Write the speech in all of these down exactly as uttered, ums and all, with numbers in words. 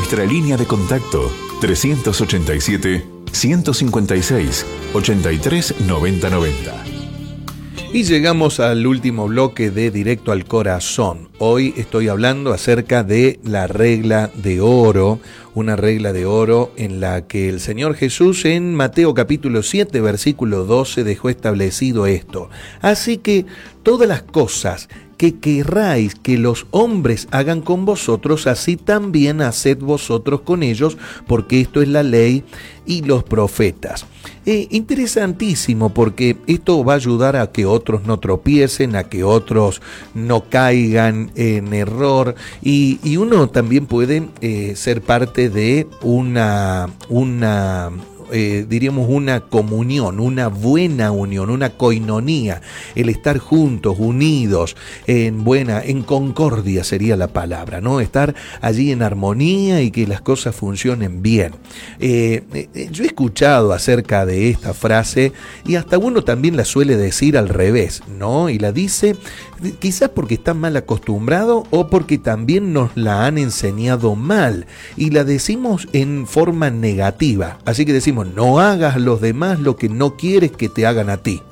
Nuestra línea de contacto trescientos ochenta y siete, ciento cincuenta y seis, ochenta y tres, noventa noventa. Y llegamos al último bloque de Directo al Corazón. Hoy estoy hablando acerca de la regla de oro, una regla de oro en la que el Señor Jesús en Mateo capítulo siete, versículo doce dejó establecido esto. Así que todas las cosas que querráis que los hombres hagan con vosotros, así también haced vosotros con ellos, porque esto es la ley y los profetas. Eh, interesantísimo, porque esto va a ayudar a que otros no tropiecen, a que otros no caigan en error, y, y uno también puede eh, ser parte de una... una Eh, diríamos una comunión, una buena unión, una coinonía, el estar juntos, unidos, en buena, en concordia sería la palabra, ¿no? Estar allí en armonía y que las cosas funcionen bien. Eh, eh, yo he escuchado acerca de esta frase y hasta uno también la suele decir al revés, ¿no? Y la dice quizás porque está mal acostumbrado o porque también nos la han enseñado mal y la decimos en forma negativa, así que decimos: no hagas a los demás lo que no quieres que te hagan a ti.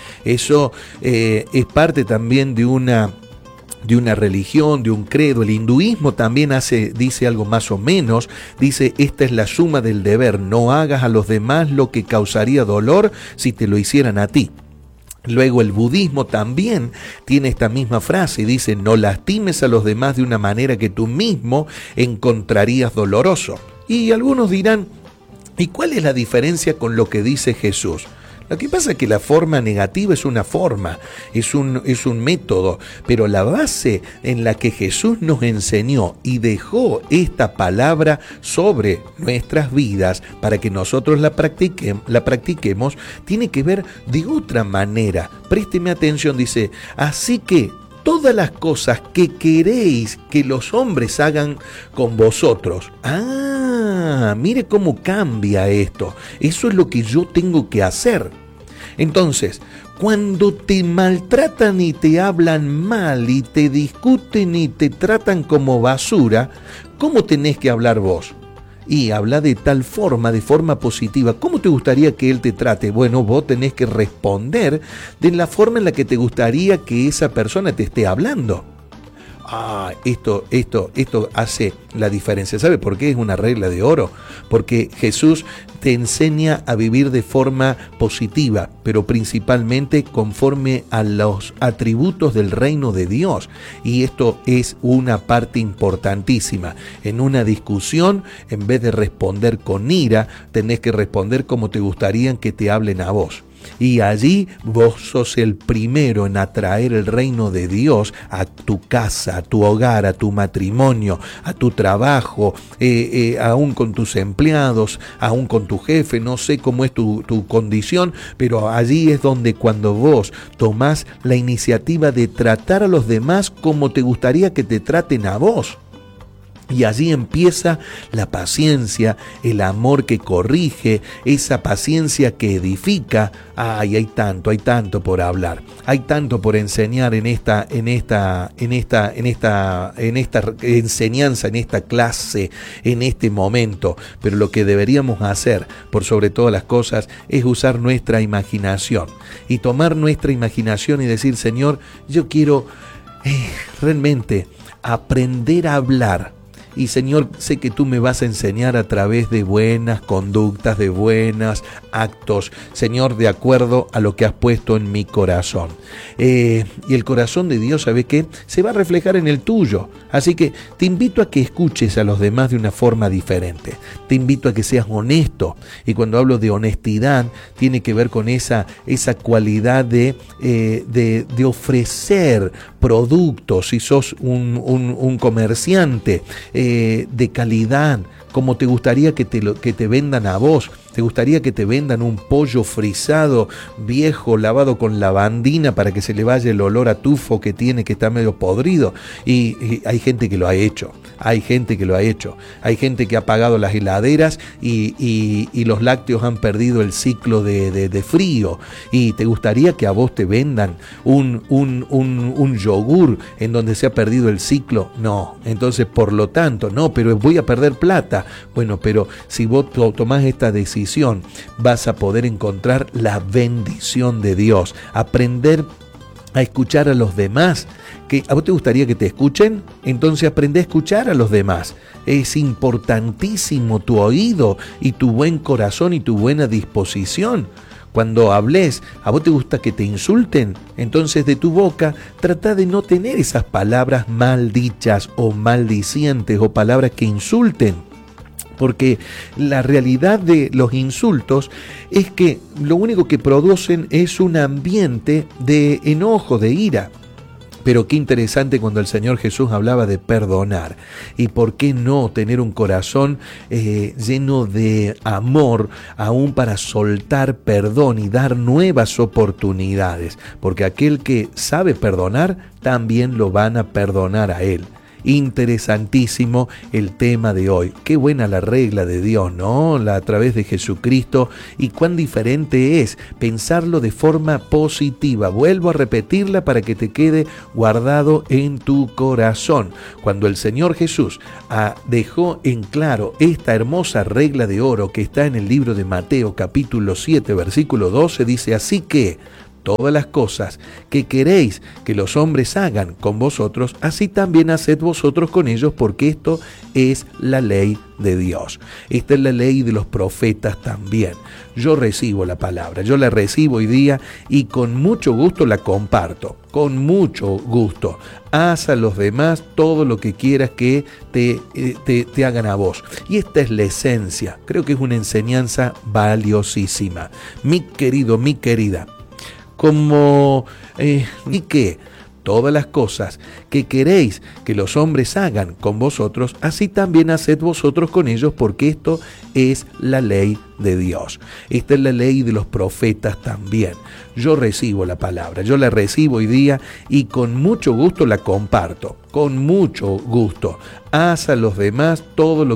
Eso eh, es parte también de una, de una religión, de un credo. El hinduismo también hace, dice algo más o menos, dice: esta es la suma del deber, no hagas a los demás lo que causaría dolor si te lo hicieran a ti. Luego el budismo también tiene esta misma frase y dice: no lastimes a los demás de una manera que tú mismo encontrarías doloroso. Y algunos dirán: ¿y cuál es la diferencia con lo que dice Jesús? Lo que pasa es que la forma negativa es una forma, es un, es un método, pero la base en la que Jesús nos enseñó y dejó esta palabra sobre nuestras vidas para que nosotros la practiquemos, la practiquemos tiene que ver de otra manera. Présteme atención, dice: así que todas las cosas que queréis que los hombres hagan con vosotros. Ah, mire cómo cambia esto. Eso es lo que yo tengo que hacer. Entonces, cuando te maltratan y te hablan mal y te discuten y te tratan como basura, ¿cómo tenés que hablar vos? Y habla de tal forma, de forma positiva. ¿Cómo te gustaría que él te trate? Bueno, vos tenés que responder de la forma en la que te gustaría que esa persona te esté hablando. Ah, esto, esto, esto hace la diferencia. ¿Sabe por qué es una regla de oro? Porque Jesús te enseña a vivir de forma positiva, pero principalmente conforme a los atributos del reino de Dios. Y esto es una parte importantísima. En una discusión, en vez de responder con ira, tenés que responder como te gustaría que te hablen a vos. Y allí vos sos el primero en atraer el reino de Dios a tu casa, a tu hogar, a tu matrimonio, a tu trabajo, eh, eh, aún con tus empleados, aún con tu jefe. No sé cómo es tu, tu condición, pero allí es donde cuando vos tomás la iniciativa de tratar a los demás como te gustaría que te traten a vos. Y allí empieza la paciencia, el amor que corrige, esa paciencia que edifica. Ay, hay tanto, hay tanto por hablar, hay tanto por enseñar en esta, en esta, en esta, en esta, en esta enseñanza, en esta clase, en este momento. Pero lo que deberíamos hacer, por sobre todas las cosas, es usar nuestra imaginación y tomar nuestra imaginación y decir: Señor, yo quiero eh, realmente aprender a hablar. Y Señor, sé que tú me vas a enseñar a través de buenas conductas, de buenos actos, Señor, de acuerdo a lo que has puesto en mi corazón. Eh, y el corazón de Dios, ¿sabe qué? Se va a reflejar en el tuyo. Así que te invito a que escuches a los demás de una forma diferente. Te invito a que seas honesto. Y cuando hablo de honestidad, tiene que ver con esa, esa cualidad de, eh, de, de ofrecer productos. Si sos un, un, un comerciante, Eh, de calidad, como te gustaría que te, lo, que te vendan a vos. ¿Te gustaría que te vendan un pollo frisado, viejo, lavado con lavandina para que se le vaya el olor a tufo que tiene, que está medio podrido? Y, y hay gente que lo ha hecho, hay gente que lo ha hecho. Hay gente que ha apagado las heladeras y, y, y los lácteos han perdido el ciclo de, de, de frío. ¿Y te gustaría que a vos te vendan un, un, un, un yogur en donde se ha perdido el ciclo? No. Entonces, por lo tanto, no, pero voy a perder plata. Bueno, pero si vos tomás esta decisión, vas a poder encontrar la bendición de Dios, aprender a escuchar a los demás. ¿Que a vos te gustaría que te escuchen? Entonces aprende a escuchar a los demás. Es importantísimo tu oído y tu buen corazón y tu buena disposición. Cuando hables, ¿a vos te gusta que te insulten? Entonces de tu boca trata de no tener esas palabras maldichas o maldicientes o palabras que insulten. Porque la realidad de los insultos es que lo único que producen es un ambiente de enojo, de ira. Pero qué interesante cuando el Señor Jesús hablaba de perdonar. Y por qué no tener un corazón eh, lleno de amor, aún para soltar perdón y dar nuevas oportunidades. Porque aquel que sabe perdonar, también lo van a perdonar a él. Interesantísimo el tema de hoy. Qué buena la regla de Dios, ¿no? La a través de Jesucristo, y cuán diferente es pensarlo de forma positiva. Vuelvo a repetirla para que te quede guardado en tu corazón. Cuando el Señor Jesús ah, dejó en claro esta hermosa regla de oro que está en el libro de Mateo capítulo siete versículo doce, dice: así que todas las cosas que queréis que los hombres hagan con vosotros, así también haced vosotros con ellos, porque esto es la ley de Dios. Esta es la ley de los profetas también. Yo recibo la palabra, yo la recibo hoy día y con mucho gusto la comparto, con mucho gusto. Haz a los demás todo lo que quieras que te, te, te hagan a vos. Y esta es la esencia. Creo que es una enseñanza valiosísima. Mi querido, mi querida, como eh, y que todas las cosas que queréis que los hombres hagan con vosotros, así también haced vosotros con ellos, porque esto es la ley de Dios. Esta es la ley de los profetas también. Yo recibo la palabra, yo la recibo hoy día y con mucho gusto la comparto, con mucho gusto. Haz a los demás todo lo